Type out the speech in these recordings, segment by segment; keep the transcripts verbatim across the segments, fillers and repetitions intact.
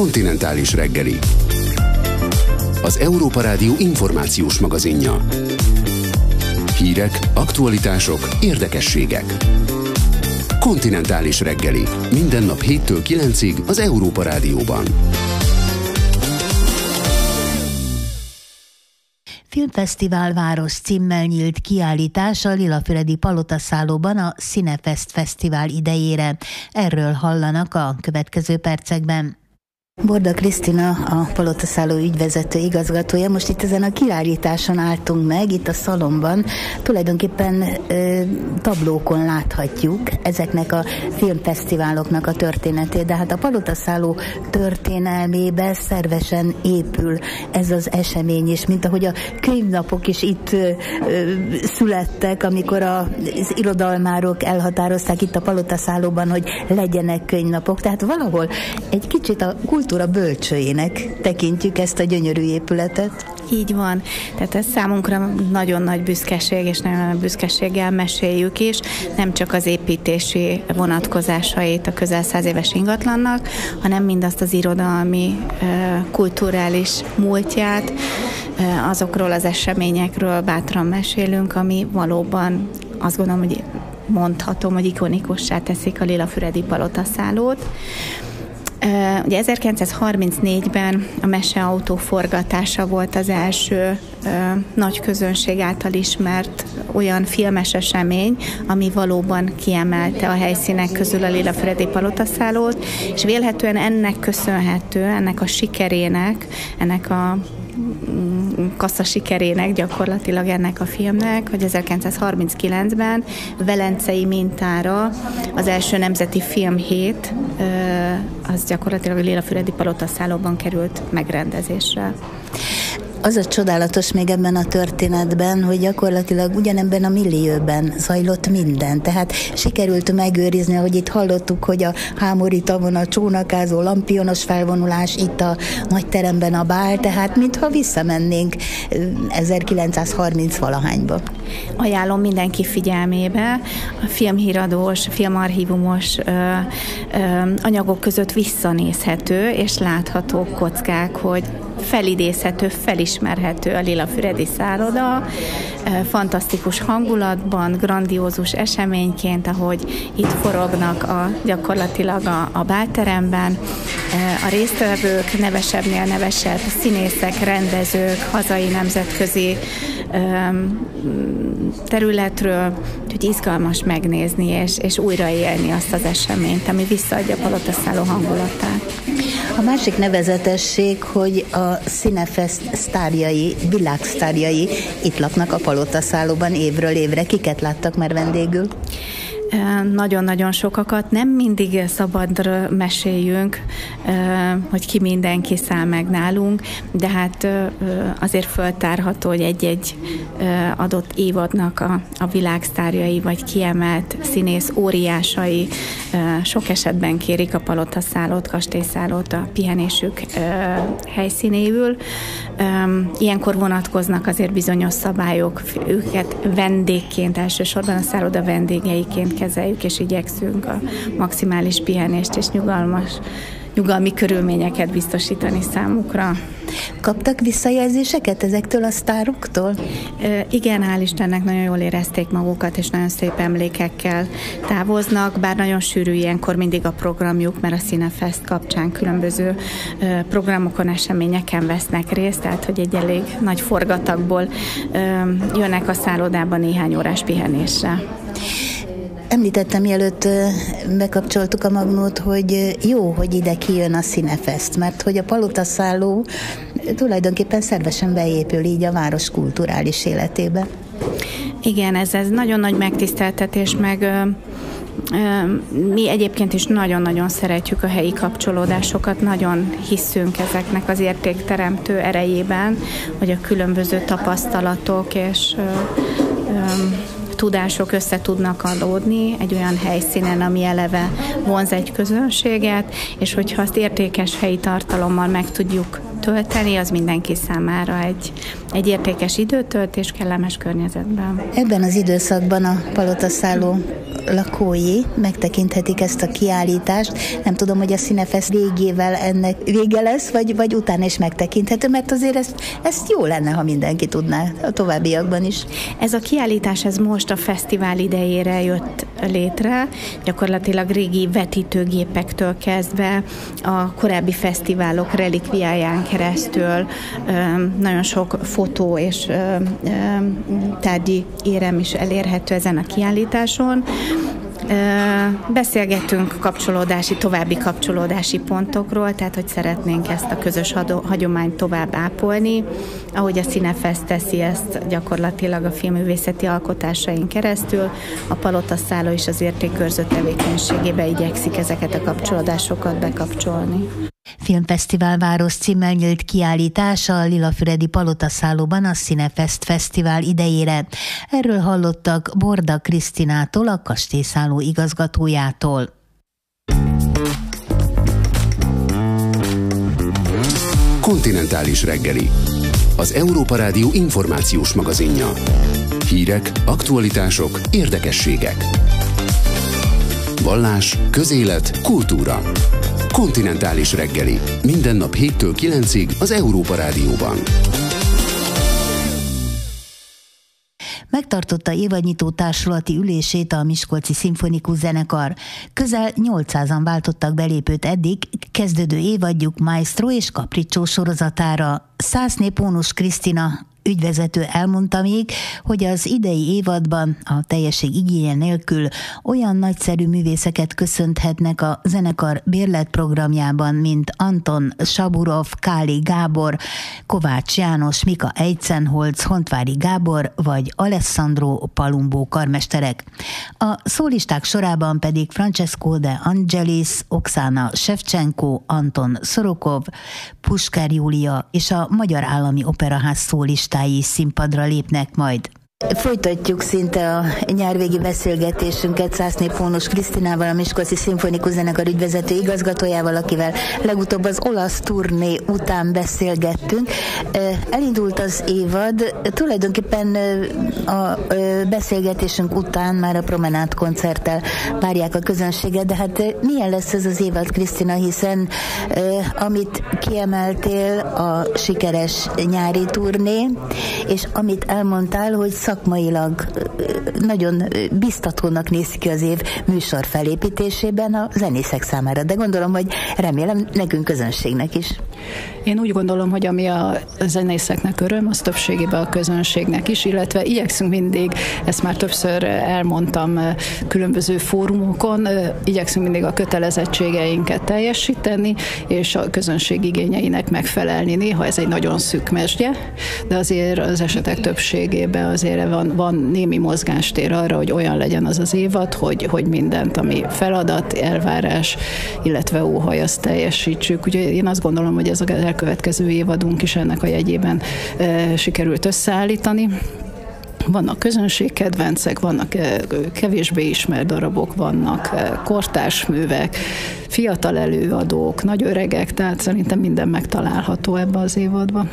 Kontinentális reggeli. Az Európa Rádió információs magazinja. Hírek, aktualitások, érdekességek. Kontinentális reggeli. Minden nap héttől kilencig az Európa Rádióban. Filmfesztivál város címmel nyílt kiállítás a Lilafüredi Palotaszállóban a Cinefest Fesztivál idejére. Erről hallanak a következő percekben. Borda Krisztina, a Palotaszálló ügyvezető igazgatója. Most itt ezen a kiállításon álltunk meg, itt a szalomban. Tulajdonképpen ö, tablókon láthatjuk ezeknek a filmfesztiváloknak a történetét, de hát a Palotaszálló történelmébe szervesen épül ez az esemény is, mint ahogy a könyvnapok is itt ö, ö, születtek, amikor a, az irodalmárok elhatározták itt a Palotaszállóban, hogy legyenek könyvnapok. Tehát valahol egy kicsit a kultúra bölcsőjének tekintjük ezt a gyönyörű épületet. Így van. Tehát ez számunkra nagyon nagy büszkeség, és nagyon nagy büszkeséggel meséljük is, nem csak az építési vonatkozásait a közel száz éves ingatlannak, hanem mindazt az irodalmi, kulturális múltját, azokról az eseményekről bátran mesélünk, ami valóban azt gondolom, hogy mondhatom, hogy ikonikussá teszik a Lilafüredi Palotaszállót. Uh, ugye ezerkilencszázharmincnégyben a Meseautó forgatása volt az első uh, nagy közönség által ismert olyan filmes esemény, ami valóban kiemelte a helyszínek közül a Lilafüredi Palotaszállót, és vélhetően ennek köszönhető, ennek a sikerének, ennek a kassza sikerének gyakorlatilag ennek a filmnek, hogy ezerkilencszázharminckilencben velencei mintára az első nemzeti filmhét az gyakorlatilag a Lilafüredi Palotaszállóban került megrendezésre. Az a csodálatos még ebben a történetben, hogy gyakorlatilag ugyanebben a millióben zajlott minden. Tehát sikerült megőrizni, ahogy itt hallottuk, hogy a Hámori tavon a csónakázó lampionos felvonulás, itt a nagy teremben a bál, tehát mintha visszamennénk ezerkilencszázharminc valahányba. Ajánlom mindenki figyelmébe. A filmhíradós, filmarchívumos ö, ö, anyagok között visszanézhető, és látható kockák, hogy felidézhető, felismerhető a Lilafüredi szálloda, fantasztikus hangulatban, grandiózus eseményként, ahogy itt forognak a, gyakorlatilag a, a bálteremben. A résztvevők, nevesebbnél nevesebb színészek, rendezők, hazai, nemzetközi területről, hogy izgalmas megnézni és, és újraélni azt az eseményt, ami visszaadja a Palotaszálló hangulatát. A másik nevezetesség, hogy a Cinefest sztárjai, világsztárjai itt laknak a Palotaszállóban évről évre. Kiket láttak már vendégül? Nagyon-nagyon sokakat. Nem mindig szabadra meséljünk, hogy ki mindenki száll meg nálunk, de hát azért föltárható, hogy egy-egy adott évadnak a, a világsztárjai, vagy kiemelt színész óriásai sok esetben kérik a Palotaszállót, kastélyszállót a pihenésük helyszínéül. Ilyenkor vonatkoznak azért bizonyos szabályok, őket vendégként, elsősorban a szálloda vendégeiként kezeljük, és igyekszünk a maximális pihenést és nyugalmas, nyugalmi körülményeket biztosítani számukra. Kaptak visszajelzéseket ezektől a sztároktól? E, igen, hál' Istennek nagyon jól érezték magukat, és nagyon szép emlékekkel távoznak, bár nagyon sűrű ilyenkor mindig a programjuk, mert a Cinefest kapcsán különböző e, programokon, eseményeken vesznek részt, tehát hogy egy elég nagy forgatagból e, jönnek a szállodába néhány órás pihenésre. Említettem, mielőtt bekapcsoltuk a magnót, hogy jó, hogy ide kijön a Cinefest, mert hogy a Palotaszálló tulajdonképpen szervesen beépül így a város kulturális életébe. Igen, ez, ez nagyon nagy megtiszteltetés, meg ö, ö, mi egyébként is nagyon-nagyon szeretjük a helyi kapcsolódásokat, nagyon hiszünk ezeknek az értékteremtő erejében, hogy a különböző tapasztalatok és ö, ö, tudások össze tudnak adódni egy olyan helyszínen, ami eleve vonz egy közönséget, és hogyha azt értékes helyi tartalommal meg tudjuk tölteni, az mindenki számára egy, egy értékes időtöltés kellemes környezetben. Ebben az időszakban a palotaszálló lakói megtekinthetik ezt a kiállítást. Nem tudom, hogy a Cinefest végével ennek vége lesz, vagy, vagy utána is megtekinthető, mert azért ezt, ezt jó lenne, ha mindenki tudná a továbbiakban is. Ez a kiállítás, ez most a fesztivál idejére jött létre, gyakorlatilag régi vetítőgépektől kezdve a korábbi fesztiválok relikviáján keresztül nagyon sok fotó és tárgyi érem is elérhető ezen a kiállításon. Beszélgetünk kapcsolódási, további kapcsolódási pontokról, tehát hogy szeretnénk ezt a közös hagyományt tovább ápolni, ahogy a Cinefest teszi ezt gyakorlatilag a filmművészeti alkotásain keresztül, a palotaszálló is az értékőrző tevékenységébe igyekszik ezeket a kapcsolódásokat bekapcsolni. Filmfesztivál város címmel nyílt kiállítás a Lilafüredi Palotaszállóban a Cinefest Fesztivál idejére. Erről hallottak Borda Krisztinától, a kastélyszálló igazgatójától. Kontinentális reggeli. Az Európa Rádió információs magazinja. Hírek, aktualitások, érdekességek. Vallás, közélet, kultúra. Kontinentális reggeli. Minden nap héttől kilencig az Európa Rádióban. Megtartotta évadnyitó társulati ülését a Miskolci Szimfonikus Zenekar. Közel nyolcszázan váltottak belépőt eddig kezdődő évadjuk Maestro és Capriccio sorozatára. Szászné Pónus Krisztina ügyvezető elmondta még, hogy az idei évadban a teljesség igénye nélkül olyan nagyszerű művészeket köszönhetnek a zenekar bérletprogramjában, mint Anton Saburov, Káli Gábor, Kovács János, Mika Eisenholz, Hontvári Gábor vagy Alessandro Palumbo karmesterek. A szólisták sorában pedig Francesco de Angelis, Oksana Shevchenko, Anton Szorokov, Puskár Júlia és a Magyar Állami Operaház szólistái színpadra lépnek majd. Folytatjuk szinte a nyárvégi beszélgetésünket Szászné Pónus Krisztinával, a Miskolci Szimfonikus Zenekar ügyvezető igazgatójával, akivel legutóbb az olasz turné után beszélgettünk. Elindult az évad, tulajdonképpen a beszélgetésünk után már a Promenád koncerttel várják a közönséget, de hát milyen lesz ez az évad, Krisztina, hiszen amit kiemeltél, a sikeres nyári turné, és amit elmondtál, hogy szakmailag nagyon biztatónak néz ki az év műsor felépítésében a zenészek számára, de gondolom, hogy remélem nekünk közönségnek is. Én úgy gondolom, hogy ami a zenészeknek öröm, az többségében a közönségnek is, illetve igyekszünk mindig, ezt már többször elmondtam különböző fórumokon, igyekszünk mindig a kötelezettségeinket teljesíteni, és a közönség igényeinek megfelelni. Néha ez egy nagyon szűk mesdje, de azért az esetek többségében azért van, van némi mozgástér arra, hogy olyan legyen az az évad, hogy, hogy mindent, ami feladat, elvárás, illetve óhaj, azt teljesítsük. Ugye én azt gondolom, hogy ez az elkövetkező évadunk is ennek a jegyében e, sikerült összeállítani. Vannak közönségkedvencek, vannak kevésbé ismert darabok, vannak kortárs művek, fiatal előadók, nagy öregek, tehát szerintem minden megtalálható ebbe az évadba.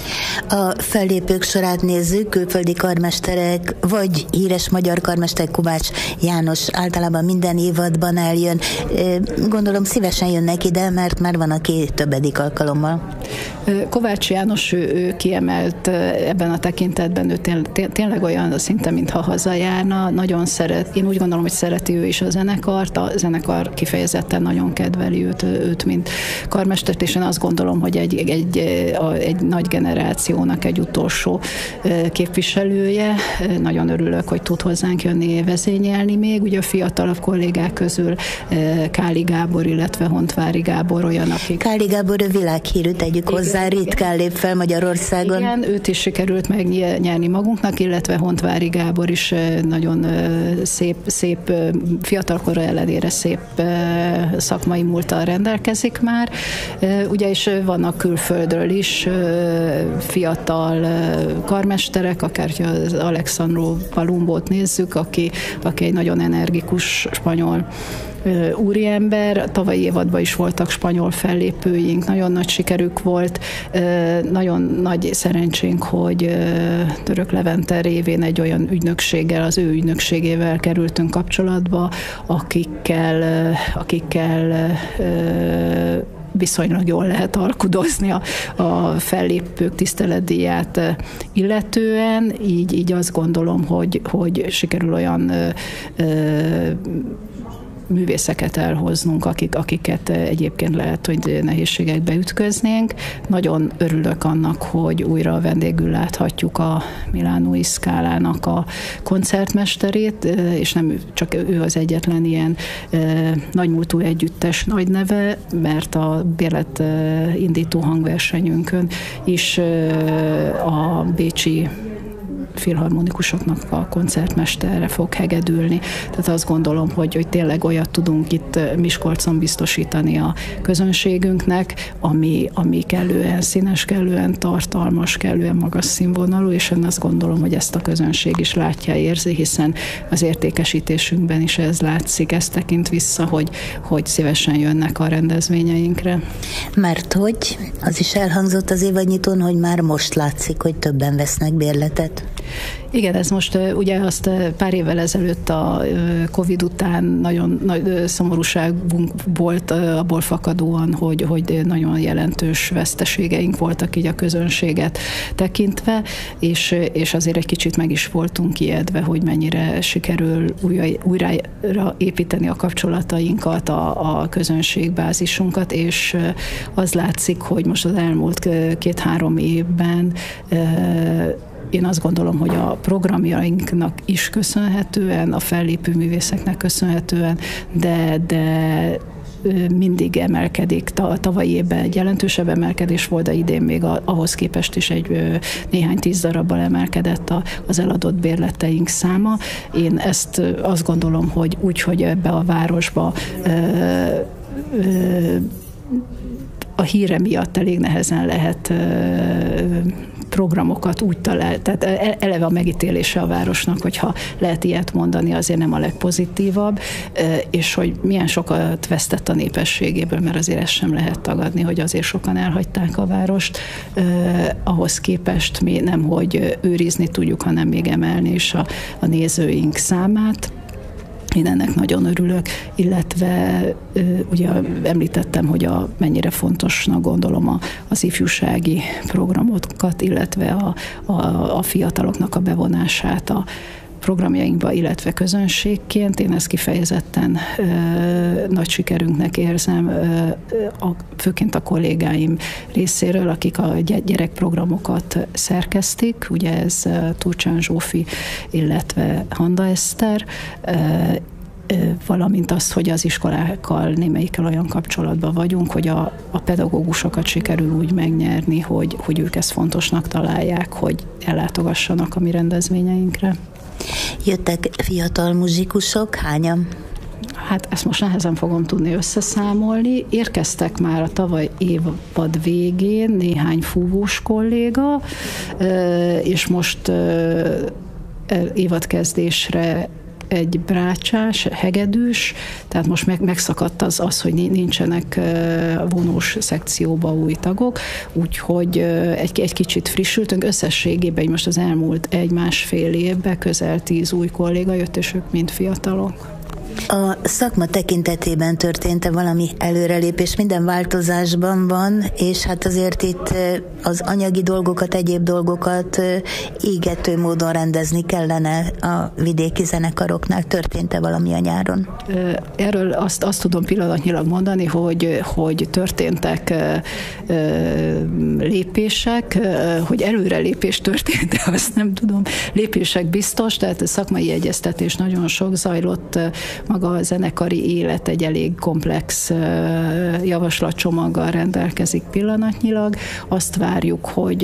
A fellépők sorát nézzük, külföldi karmesterek, vagy híres magyar karmester Kovács János általában minden évadban eljön. Gondolom szívesen jönnek ide, mert már van, aki többedik alkalommal. Kovács János, ő, ő kiemelt ebben a tekintetben, ő tényleg olyan szinte, mintha hazajárna, nagyon szeret, én úgy gondolom, hogy szereti ő is a zenekart, a zenekar kifejezetten nagyon kedveli őt, őt mint karmestert, és én azt gondolom, hogy egy, egy, egy nagy generációnak egy utolsó képviselője. Nagyon örülök, hogy tud hozzánk jönni vezényelni még. Ugye a fiatalabb kollégák közül Káli Gábor, illetve Hontvári Gábor olyan, akik... Káli Gábor a világhírű, tegyük hozzá, ritkán lép fel Magyarországon. Igen, őt is sikerült megnyerni magunknak, illetve Hontvári Gábor is nagyon szép, szép fiatalkora ellenére szép szakmai múlttal rendelkezik már. Ugye is vannak külföldről is fiatal karmesterek, akár az Alessandro Palumbót nézzük, aki, aki egy nagyon energikus spanyol úriember. Tavalyi évadban is voltak spanyol fellépőink, nagyon nagy sikerük volt, nagyon nagy szerencsénk, hogy Török Levente révén egy olyan ügynökséggel, az ő ügynökségével kerültünk kapcsolatba, akikkel, akikkel viszonylag jól lehet alkudozni a, a fellépők tiszteletdíját illetően, így, így azt gondolom, hogy, hogy sikerül olyan ö, ö, művészeket elhoznunk, akik, akiket egyébként lehet, hogy nehézségekbe ütköznénk. Nagyon örülök annak, hogy újra vendégül láthatjuk a Milánói Scálának a koncertmesterét, és nem csak ő az egyetlen ilyen nagymúltú együttes nagy neve, mert a Bérlet indító hangversenyünkön is a bécsi filharmonikusoknak a koncertmesterre fog hegedülni. Tehát azt gondolom, hogy, hogy tényleg olyat tudunk itt Miskolcon biztosítani a közönségünknek, ami, ami kellően színes, kellően tartalmas, kellően magas színvonalú, és én azt gondolom, hogy ezt a közönség is látja, érzi, hiszen az értékesítésünkben is ez látszik, ez tekint vissza, hogy, hogy szívesen jönnek a rendezvényeinkre. Mert hogy az is elhangzott az évadnyitón, hogy már most látszik, hogy többen vesznek bérletet. Igen, ez most ugye azt pár évvel ezelőtt a Covid után nagyon nagy szomorúságunk volt abból fakadóan, hogy, hogy nagyon jelentős veszteségeink voltak így a közönséget tekintve, és, és azért egy kicsit meg is voltunk ijedve, hogy mennyire sikerül újra, újra építeni a kapcsolatainkat, a, a közönségbázisunkat, és az látszik, hogy most az elmúlt két-három évben én azt gondolom, hogy a programjainknak is köszönhetően, a fellépő művészeknek köszönhetően, de, de mindig emelkedik. A tavalyi évben egy jelentősebb emelkedés volt, de idén még ahhoz képest is egy néhány tíz darabbal emelkedett az eladott bérleteink száma. Én ezt azt gondolom, hogy úgy, hogy ebbe a városba ö, ö, a híre miatt elég nehezen lehet ö, programokat úgy talál, tehát eleve a megítélése a városnak, hogyha lehet ilyet mondani, azért nem a legpozitívabb, és hogy milyen sokat vesztett a népességéből, mert azért ezt sem lehet tagadni, hogy azért sokan elhagyták a várost. Ahhoz képest mi nem, hogy őrizni tudjuk, hanem még emelni is a, a nézőink számát. Én ennek nagyon örülök, illetve ugye említettem, hogy a, mennyire fontosnak gondolom a, az ifjúsági programokat, illetve a, a, a fiataloknak a bevonását a programjainkba, illetve közönségként. Én ezt kifejezetten ö, nagy sikerünknek érzem, ö, a, főként a kollégáim részéről, akik a gyerekprogramokat szerkesztik, ugye ez Turcsán Zsófi, illetve Handa Eszter, ö, valamint az, hogy az iskolákkal némelyikkel olyan kapcsolatban vagyunk, hogy a, a pedagógusokat sikerül úgy megnyerni, hogy, hogy ők ezt fontosnak találják, hogy ellátogassanak a mi rendezvényeinkre. Jöttek fiatal muzsikusok, hányan? Hát ezt most nehezen fogom tudni összeszámolni. Érkeztek már a tavaly évad végén néhány fúvós kolléga, és most évadkezdésre egy brácsás, hegedűs, tehát most meg, megszakadt az, az, hogy nincsenek vonós szekcióba új tagok, úgyhogy egy, egy kicsit frissültünk. Összességében most az elmúlt egy-másfél évben közel tíz új kolléga jött, és ők mind fiatalok. A szakma tekintetében történt-e valami előrelépés? Minden változásban van, és hát azért itt az anyagi dolgokat, egyéb dolgokat égető módon rendezni kellene a vidéki zenekaroknál. Történt-e valami a nyáron? Erről azt, azt tudom pillanatnyilag mondani, hogy, hogy történtek lépések, hogy előrelépés történt, azt nem tudom. Lépések biztos, tehát a szakmai egyeztetés nagyon sok zajlott, maga a zenekari élet egy elég komplex javaslatcsomaggal rendelkezik pillanatnyilag. Azt várjuk, hogy,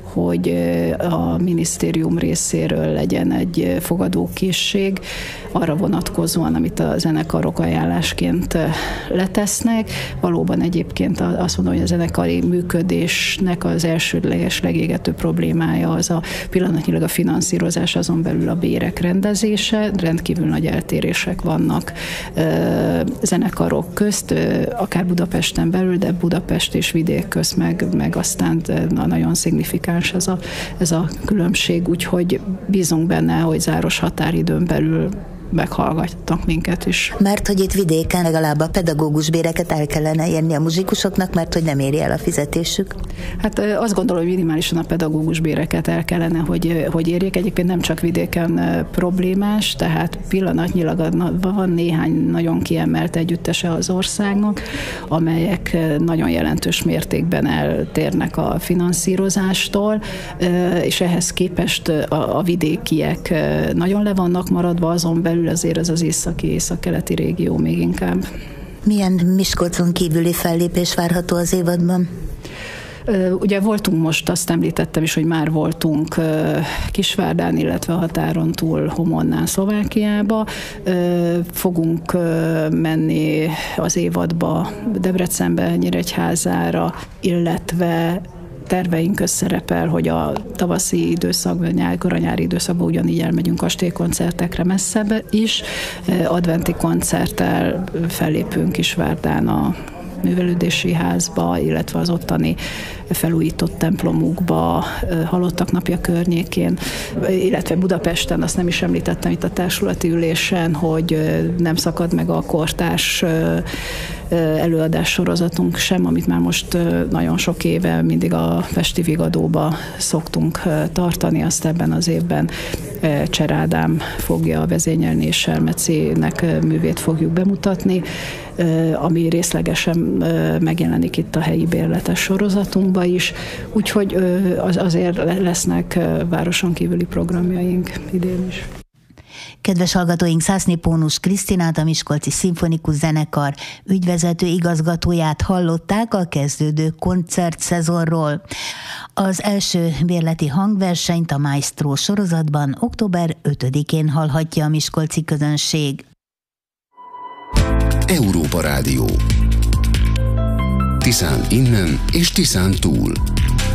hogy a minisztérium részéről legyen egy fogadókészség arra vonatkozóan, amit a zenekarok ajánlásként letesznek. Valóban egyébként azt mondom, hogy a zenekari működésnek az elsődleges, legégető problémája az a pillanatnyilag a finanszírozás, azon belül a bérek rendezése. Rendkívül nagy eltérések vannak zenekarok közt, akár Budapesten belül, de Budapest és vidék közt meg, meg aztán nagyon szignifikáns ez a, ez a különbség, úgyhogy bízunk benne, hogy záros határidőn belül meghallgattak minket is. Mert hogy itt vidéken legalább a pedagógus béreket el kellene érni a muzsikusoknak, mert hogy nem éri el a fizetésük? Hát azt gondolom, hogy minimálisan a pedagógus béreket el kellene, hogy, hogy érjék. Egyébként nem csak vidéken problémás, tehát pillanatnyilag van néhány nagyon kiemelt együttese az országnak, amelyek nagyon jelentős mértékben eltérnek a finanszírozástól, és ehhez képest a, a vidékiek nagyon le vannak maradva, azon belül azért az az északi, északkeleti régió még inkább. Milyen Miskolcon kívüli fellépés várható az évadban? Ugye voltunk most, azt említettem is, hogy már voltunk Kisvárdán, illetve a határon túl Homonnán, Szlovákiába. Fogunk menni az évadba Debrecenbe, Nyíregyházára, illetve terveink közt szerepel, hogy a tavaszi időszakban, nyári időszakban ugyanígy elmegyünk kastélykoncertekre messzebb is. Adventi koncerttel fellépünk Kisvárdán a művelődési házba, illetve az ottani felújított templomukba, Halottak napja környékén, illetve Budapesten, azt nem is említettem itt a társulati ülésen, hogy nem szakad meg a kortárs előadás sorozatunk sem, amit már most nagyon sok éve mindig a Pesti Vigadóba szoktunk tartani, azt ebben az évben Cser Ádám fogja vezényelni, és Selmecinek művét fogjuk bemutatni, ami részlegesen megjelenik itt a helyi bérletes sorozatunkban is, úgyhogy az, azért lesznek városon kívüli programjaink idén is. Kedves hallgatóink, Szászné Pónus Krisztinát, a Miskolci Szimfonikus Zenekar ügyvezető igazgatóját hallották a kezdődő koncertszezonról. Az első bérleti hangversenyt a Maestro sorozatban október ötödikén hallhatja a miskolci közönség. Európa Rádió. Tiszán innen és Tiszán túl.